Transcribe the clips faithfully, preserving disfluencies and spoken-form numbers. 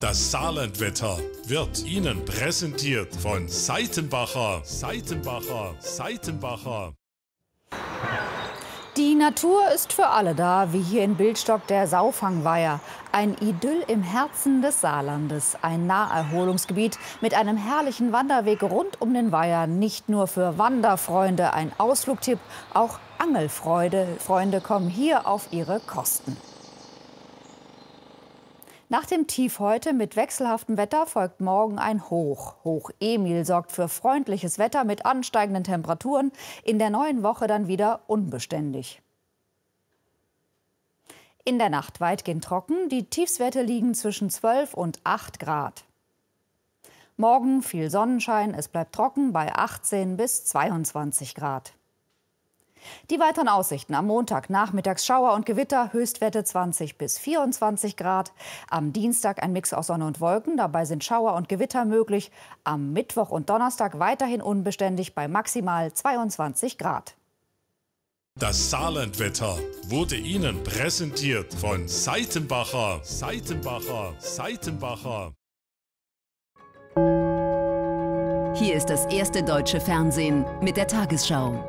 Das Saarlandwetter wird Ihnen präsentiert von Seitenbacher, Seitenbacher, Seitenbacher. Die Natur ist für alle da, wie hier in Bildstock der Saufangweiher. Ein Idyll im Herzen des Saarlandes. Ein Naherholungsgebiet mit einem herrlichen Wanderweg rund um den Weiher. Nicht nur für Wanderfreunde ein Ausflugtipp, auch Angelfreunde Freunde kommen hier auf ihre Kosten. Nach dem Tief heute mit wechselhaftem Wetter folgt morgen ein Hoch. Hoch Emil sorgt für freundliches Wetter mit ansteigenden Temperaturen. In der neuen Woche dann wieder unbeständig. In der Nacht weitgehend trocken. Die Tiefstwerte liegen zwischen zwölf und acht Grad. Morgen viel Sonnenschein. Es bleibt trocken bei achtzehn bis zweiundzwanzig Grad. Die weiteren Aussichten: am Montag nachmittags Schauer und Gewitter, Höchstwerte zwanzig bis vierundzwanzig Grad. Am Dienstag ein Mix aus Sonne und Wolken, dabei sind Schauer und Gewitter möglich. Am Mittwoch und Donnerstag weiterhin unbeständig bei maximal zweiundzwanzig Grad. Das Saarlandwetter wurde Ihnen präsentiert von Seitenbacher, Seitenbacher, Seitenbacher. Hier ist das erste deutsche Fernsehen mit der Tagesschau.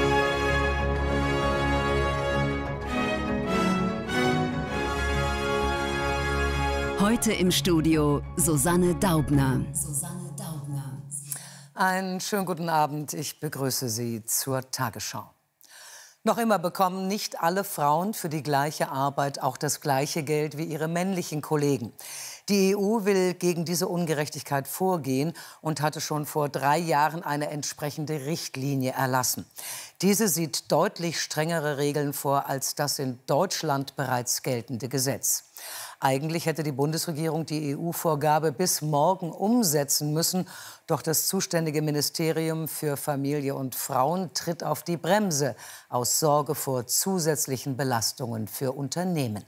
Heute im Studio Susanne Daubner. Susanne Daubner. Einen schönen guten Abend. Ich begrüße Sie zur Tagesschau. Noch immer bekommen nicht alle Frauen für die gleiche Arbeit auch das gleiche Geld wie ihre männlichen Kollegen. Die E U will gegen diese Ungerechtigkeit vorgehen und hatte schon vor drei Jahren eine entsprechende Richtlinie erlassen. Diese sieht deutlich strengere Regeln vor als das in Deutschland bereits geltende Gesetz. Eigentlich hätte die Bundesregierung die E U-Vorgabe bis morgen umsetzen müssen. Doch das zuständige Ministerium für Familie und Frauen tritt auf die Bremse aus Sorge vor zusätzlichen Belastungen für Unternehmen.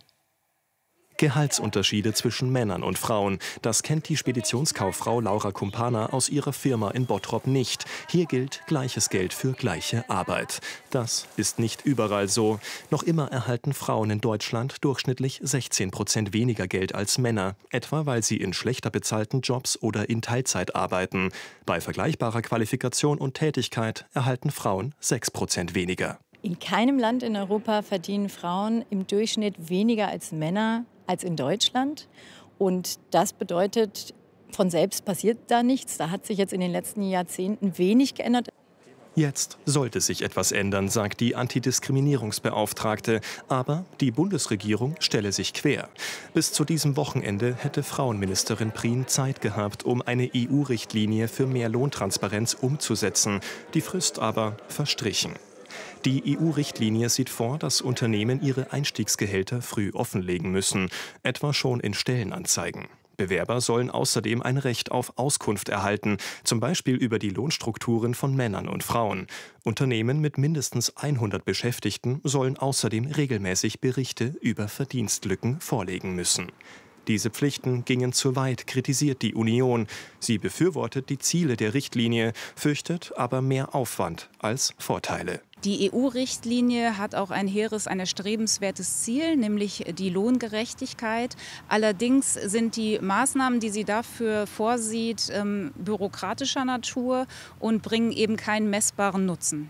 Gehaltsunterschiede zwischen Männern und Frauen. Das kennt die Speditionskauffrau Laura Kumpana aus ihrer Firma in Bottrop nicht. Hier gilt gleiches Geld für gleiche Arbeit. Das ist nicht überall so. Noch immer erhalten Frauen in Deutschland durchschnittlich sechzehn Prozent weniger Geld als Männer. Etwa weil sie in schlechter bezahlten Jobs oder in Teilzeit arbeiten. Bei vergleichbarer Qualifikation und Tätigkeit erhalten Frauen sechs Prozent weniger. In keinem Land in Europa verdienen Frauen im Durchschnitt weniger als Männer als in Deutschland. Und das bedeutet, von selbst passiert da nichts. Da hat sich jetzt in den letzten Jahrzehnten wenig geändert. Jetzt sollte sich etwas ändern, sagt die Antidiskriminierungsbeauftragte. Aber die Bundesregierung stelle sich quer. Bis zu diesem Wochenende hätte Frauenministerin Prien Zeit gehabt, um eine E U-Richtlinie für mehr Lohntransparenz umzusetzen. Die Frist aber verstrichen. Die E U-Richtlinie sieht vor, dass Unternehmen ihre Einstiegsgehälter früh offenlegen müssen, etwa schon in Stellenanzeigen. Bewerber sollen außerdem ein Recht auf Auskunft erhalten, zum Beispiel über die Lohnstrukturen von Männern und Frauen. Unternehmen mit mindestens hundert Beschäftigten sollen außerdem regelmäßig Berichte über Verdienstlücken vorlegen müssen. Diese Pflichten gingen zu weit, kritisiert die Union. Sie befürwortet die Ziele der Richtlinie, fürchtet aber mehr Aufwand als Vorteile. Die E U-Richtlinie hat auch ein hehres, ein erstrebenswertes Ziel, nämlich die Lohngerechtigkeit. Allerdings sind die Maßnahmen, die sie dafür vorsieht, ähm, bürokratischer Natur und bringen eben keinen messbaren Nutzen.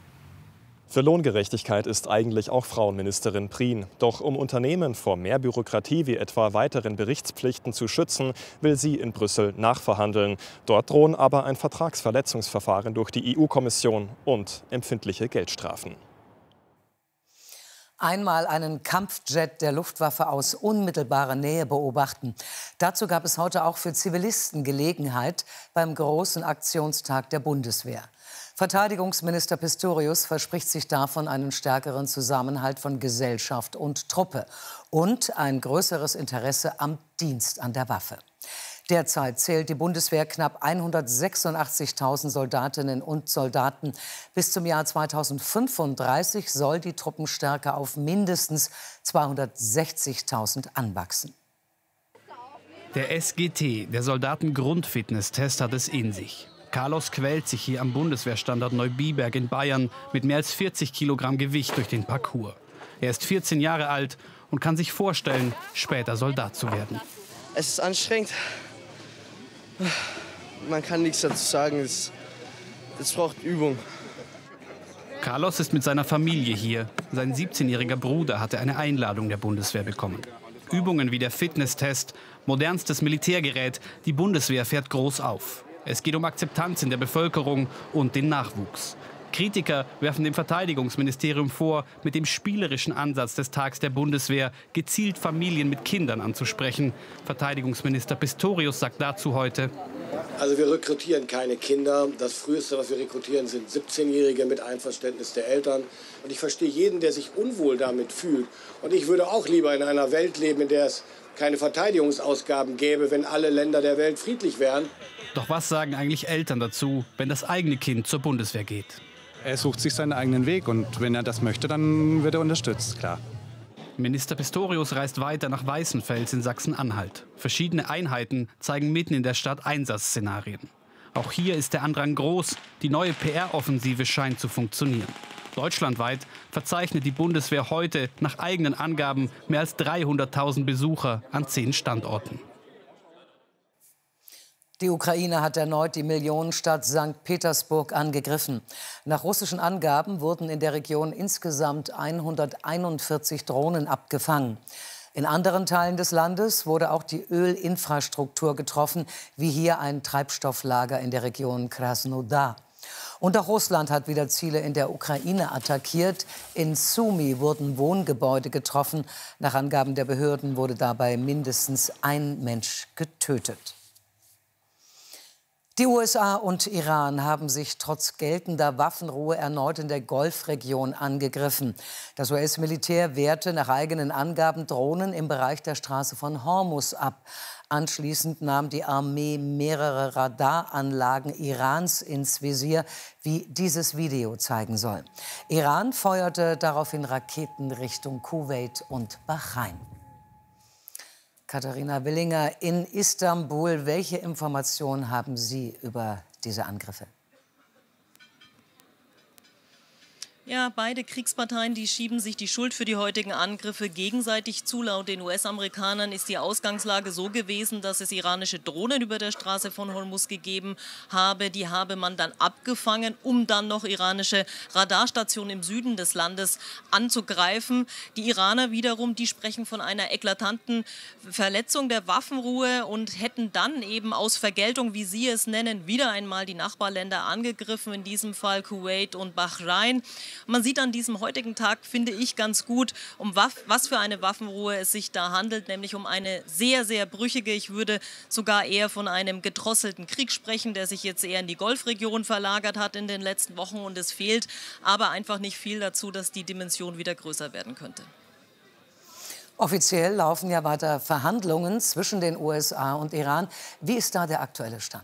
Für Lohngerechtigkeit ist eigentlich auch Frauenministerin Prien. Doch um Unternehmen vor mehr Bürokratie wie etwa weiteren Berichtspflichten zu schützen, will sie in Brüssel nachverhandeln. Dort drohen aber ein Vertragsverletzungsverfahren durch die E U-Kommission und empfindliche Geldstrafen. Einmal einen Kampfjet der Luftwaffe aus unmittelbarer Nähe beobachten. Dazu gab es heute auch für Zivilisten Gelegenheit beim großen Aktionstag der Bundeswehr. Verteidigungsminister Pistorius verspricht sich davon einen stärkeren Zusammenhalt von Gesellschaft und Truppe und ein größeres Interesse am Dienst an der Waffe. Derzeit zählt die Bundeswehr knapp hundertsechsundachtzigtausend Soldatinnen und Soldaten. Bis zum Jahr zweitausendfünfunddreißig soll die Truppenstärke auf mindestens zweihundertsechzigtausend anwachsen. Der S G T, der Soldatengrundfitnesstest, hat es in sich. Carlos quält sich hier am Bundeswehrstandort Neubiberg in Bayern mit mehr als vierzig Kilogramm Gewicht durch den Parcours. Er ist vierzehn Jahre alt und kann sich vorstellen, später Soldat zu werden. Es ist anstrengend. Man kann nichts dazu sagen. Es, es braucht Übung. Carlos ist mit seiner Familie hier. Sein siebzehnjähriger Bruder hatte eine Einladung der Bundeswehr bekommen. Übungen wie der Fitnesstest, modernstes Militärgerät. Die Bundeswehr fährt groß auf. Es geht um Akzeptanz in der Bevölkerung und den Nachwuchs. Kritiker werfen dem Verteidigungsministerium vor, mit dem spielerischen Ansatz des Tags der Bundeswehr gezielt Familien mit Kindern anzusprechen. Verteidigungsminister Pistorius sagt dazu heute: Also wir rekrutieren keine Kinder. Das Früheste, was wir rekrutieren, sind siebzehnjährige mit Einverständnis der Eltern. Und ich verstehe jeden, der sich unwohl damit fühlt. Und ich würde auch lieber in einer Welt leben, in der es keine Verteidigungsausgaben gäbe, wenn alle Länder der Welt friedlich wären. Doch was sagen eigentlich Eltern dazu, wenn das eigene Kind zur Bundeswehr geht? Er sucht sich seinen eigenen Weg und wenn er das möchte, dann wird er unterstützt, klar. Minister Pistorius reist weiter nach Weißenfels in Sachsen-Anhalt. Verschiedene Einheiten zeigen mitten in der Stadt Einsatzszenarien. Auch hier ist der Andrang groß. Die neue P R-Offensive scheint zu funktionieren. Deutschlandweit verzeichnet die Bundeswehr heute nach eigenen Angaben mehr als dreihunderttausend Besucher an zehn Standorten. Die Ukraine hat erneut die Millionenstadt Sankt Petersburg angegriffen. Nach russischen Angaben wurden in der Region insgesamt hunderteinundvierzig Drohnen abgefangen. In anderen Teilen des Landes wurde auch die Ölinfrastruktur getroffen, wie hier ein Treibstofflager in der Region Krasnodar. Und auch Russland hat wieder Ziele in der Ukraine attackiert. In Sumy wurden Wohngebäude getroffen. Nach Angaben der Behörden wurde dabei mindestens ein Mensch getötet. Die U S A und Iran haben sich trotz geltender Waffenruhe erneut in der Golfregion angegriffen. Das U S-Militär wehrte nach eigenen Angaben Drohnen im Bereich der Straße von Hormuz ab. Anschließend nahm die Armee mehrere Radaranlagen Irans ins Visier, wie dieses Video zeigen soll. Iran feuerte daraufhin Raketen Richtung Kuwait und Bahrain. Katharina Willinger in Istanbul. Welche Informationen haben Sie über diese Angriffe? Ja, beide Kriegsparteien, die schieben sich die Schuld für die heutigen Angriffe gegenseitig zu. Laut den U S-Amerikanern ist die Ausgangslage so gewesen, dass es iranische Drohnen über der Straße von Hormuz gegeben habe. Die habe man dann abgefangen, um dann noch iranische Radarstationen im Süden des Landes anzugreifen. Die Iraner wiederum, die sprechen von einer eklatanten Verletzung der Waffenruhe und hätten dann eben aus Vergeltung, wie sie es nennen, wieder einmal die Nachbarländer angegriffen, in diesem Fall Kuwait und Bahrain. Man sieht an diesem heutigen Tag, finde ich, ganz gut, um was für eine Waffenruhe es sich da handelt, nämlich um eine sehr, sehr brüchige, ich würde sogar eher von einem gedrosselten Krieg sprechen, der sich jetzt eher in die Golfregion verlagert hat in den letzten Wochen, und es fehlt aber einfach nicht viel dazu, dass die Dimension wieder größer werden könnte. Offiziell laufen ja weiter Verhandlungen zwischen den U S A und Iran. Wie ist da der aktuelle Stand?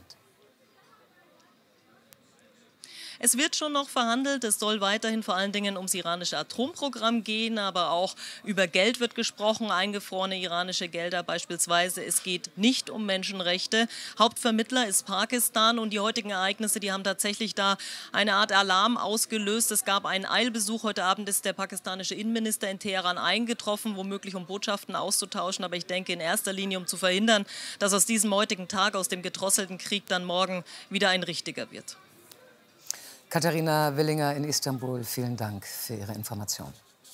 Es wird schon noch verhandelt. Es soll weiterhin vor allen Dingen ums iranische Atomprogramm gehen, aber auch über Geld wird gesprochen, eingefrorene iranische Gelder beispielsweise. Es geht nicht um Menschenrechte. Hauptvermittler ist Pakistan, und die heutigen Ereignisse, die haben tatsächlich da eine Art Alarm ausgelöst. Es gab einen Eilbesuch. Heute Abend ist der pakistanische Innenminister in Teheran eingetroffen, womöglich um Botschaften auszutauschen. Aber ich denke in erster Linie, um zu verhindern, dass aus diesem heutigen Tag, aus dem gedrosselten Krieg, dann morgen wieder ein richtiger wird. Katharina Willinger in Istanbul, vielen Dank für Ihre Information.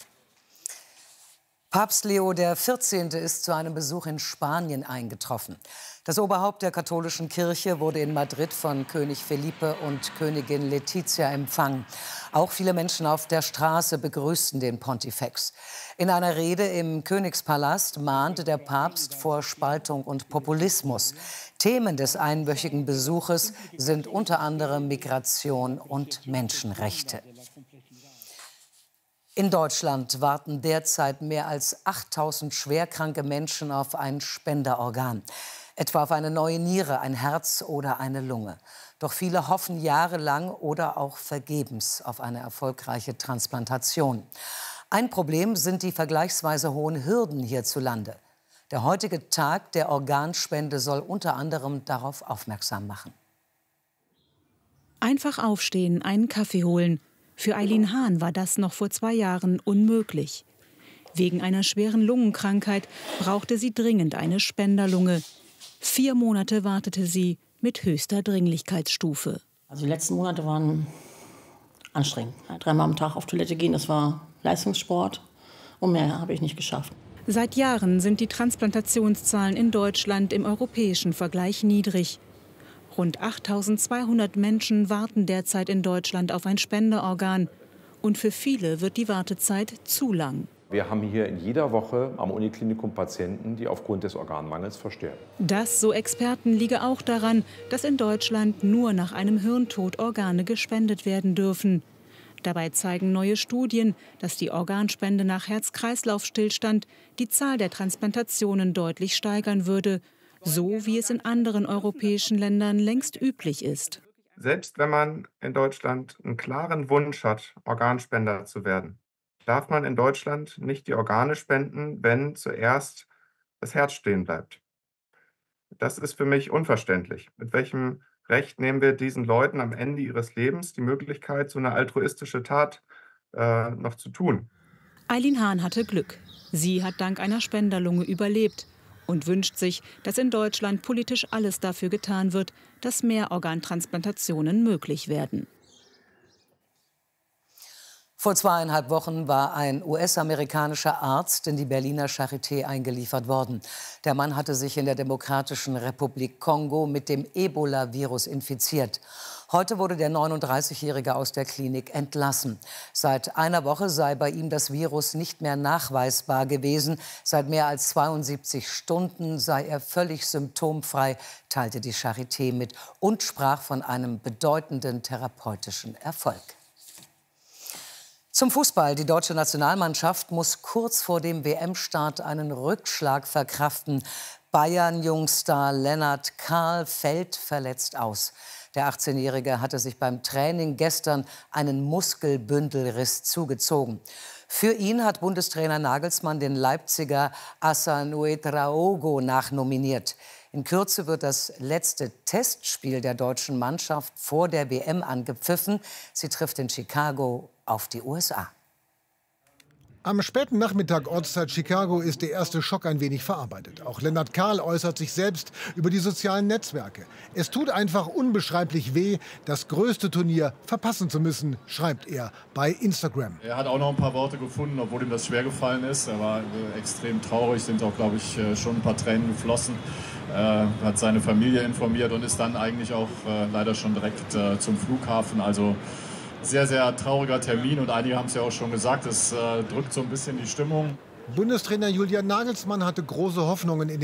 Papst Leo der vierzehnte. ist zu einem Besuch in Spanien eingetroffen. Das Oberhaupt der katholischen Kirche wurde in Madrid von König Felipe und Königin Letizia empfangen. Auch viele Menschen auf der Straße begrüßten den Pontifex. In einer Rede im Königspalast mahnte der Papst vor Spaltung und Populismus. Themen des einwöchigen Besuches sind unter anderem Migration und Menschenrechte. In Deutschland warten derzeit mehr als achttausend schwerkranke Menschen auf ein Spenderorgan. Etwa auf eine neue Niere, ein Herz oder eine Lunge. Doch viele hoffen jahrelang oder auch vergebens auf eine erfolgreiche Transplantation. Ein Problem sind die vergleichsweise hohen Hürden hierzulande. Der heutige Tag der Organspende soll unter anderem darauf aufmerksam machen. Einfach aufstehen, einen Kaffee holen. Für Eileen Hahn war das noch vor zwei Jahren unmöglich. Wegen einer schweren Lungenkrankheit brauchte sie dringend eine Spenderlunge. Vier Monate wartete sie mit höchster Dringlichkeitsstufe. Also die letzten Monate waren anstrengend. Dreimal am Tag auf Toilette gehen, das war Leistungssport. Und mehr habe ich nicht geschafft. Seit Jahren sind die Transplantationszahlen in Deutschland im europäischen Vergleich niedrig. Rund achttausendzweihundert Menschen warten derzeit in Deutschland auf ein Spenderorgan. Und für viele wird die Wartezeit zu lang. Wir haben hier in jeder Woche am Uniklinikum Patienten, die aufgrund des Organmangels versterben. Das, so Experten, liege auch daran, dass in Deutschland nur nach einem Hirntod Organe gespendet werden dürfen. Dabei zeigen neue Studien, dass die Organspende nach Herz-Kreislauf-Stillstand die Zahl der Transplantationen deutlich steigern würde, so wie es in anderen europäischen Ländern längst üblich ist. Selbst wenn man in Deutschland einen klaren Wunsch hat, Organspender zu werden, darf man in Deutschland nicht die Organe spenden, wenn zuerst das Herz stehen bleibt. Das ist für mich unverständlich. Mit welchem Recht nehmen wir diesen Leuten am Ende ihres Lebens die Möglichkeit, so eine altruistische Tat äh, noch zu tun? Eileen Hahn hatte Glück. Sie hat dank einer Spenderlunge überlebt und wünscht sich, dass in Deutschland politisch alles dafür getan wird, dass mehr Organtransplantationen möglich werden. Vor zweieinhalb Wochen war ein U S-amerikanischer Arzt in die Berliner Charité eingeliefert worden. Der Mann hatte sich in der Demokratischen Republik Kongo mit dem Ebola-Virus infiziert. Heute wurde der neununddreißigjährige aus der Klinik entlassen. Seit einer Woche sei bei ihm das Virus nicht mehr nachweisbar gewesen. Seit mehr als zweiundsiebzig Stunden sei er völlig symptomfrei, teilte die Charité mit und sprach von einem bedeutenden therapeutischen Erfolg. Zum Fußball. Die deutsche Nationalmannschaft muss kurz vor dem W M-Start einen Rückschlag verkraften. Bayern-Jungstar Lennart Kahl fällt verletzt aus. Der achtzehnjährige hatte sich beim Training gestern einen Muskelbündelriss zugezogen. Für ihn hat Bundestrainer Nagelsmann den Leipziger Hassan Ouedraogo nachnominiert. In Kürze wird das letzte Testspiel der deutschen Mannschaft vor der W M angepfiffen. Sie trifft in Chicago auf die U S A. Am späten Nachmittag Ortszeit Chicago ist der erste Schock ein wenig verarbeitet. Auch Lennart Kahl äußert sich selbst über die sozialen Netzwerke. Es tut einfach unbeschreiblich weh, das größte Turnier verpassen zu müssen, schreibt er bei Instagram. Er hat auch noch ein paar Worte gefunden, obwohl ihm das schwer gefallen ist. Er war äh, extrem traurig, sind auch, glaube ich, äh, schon ein paar Tränen geflossen. Äh, hat seine Familie informiert und ist dann eigentlich auch äh, leider schon direkt äh, zum Flughafen. Also sehr, sehr trauriger Termin und einige haben es ja auch schon gesagt, es äh, drückt so ein bisschen die Stimmung. Bundestrainer Julian Nagelsmann hatte große Hoffnungen in